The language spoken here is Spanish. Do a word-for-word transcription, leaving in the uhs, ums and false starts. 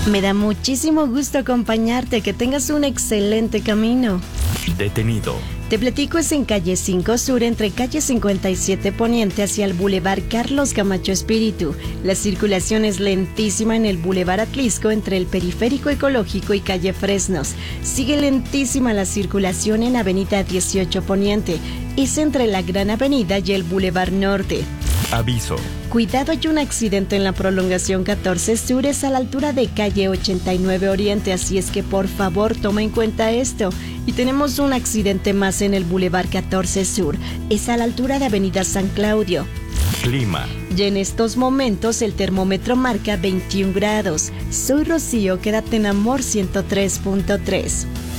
Me da muchísimo gusto acompañarte, que tengas un excelente camino. Detenido. Te platico, es en calle cinco Sur, entre calle cincuenta y siete Poniente hacia el Boulevard Carlos Camacho Espíritu. La circulación es lentísima en el Boulevard Atlisco entre el Periférico Ecológico y calle Fresnos. Sigue lentísima la circulación en avenida dieciocho Poniente. Es entre la Gran Avenida y el Boulevard Norte. Aviso. Cuidado, hay un accidente en la prolongación catorce Sur, es a la altura de calle ochenta y nueve Oriente, así es que por favor toma en cuenta esto. Y tenemos un accidente más en el Boulevard catorce Sur, es a la altura de avenida San Claudio. Clima. Y en estos momentos el termómetro marca veintiún grados. Soy Rocío, quédate en Amor ciento tres punto tres.